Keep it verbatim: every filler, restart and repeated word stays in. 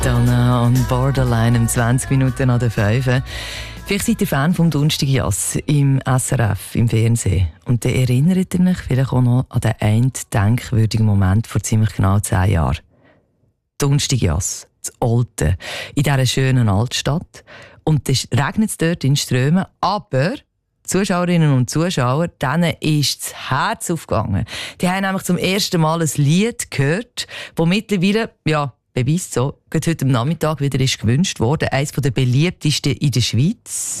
Donna on Borderline um zwanzig Minuten an der fünf. Vielleicht seid ihr Fan vom Donnerstagjass im S R F, im Fernsehen. Und dann erinnert ihr euch vielleicht auch noch an den einen denkwürdigen Moment vor ziemlich genau zehn Jahren. Donnerstagjass, das Olten, in dieser schönen Altstadt. Und es regnet dort in Strömen, aber Zuschauerinnen und Zuschauer, denen ist das Herz aufgegangen. Die haben nämlich zum ersten Mal ein Lied gehört, das mittlerweile, ja, beweist so, gerade heute am Nachmittag wieder ist gewünscht worden, eines der beliebtesten in der Schweiz.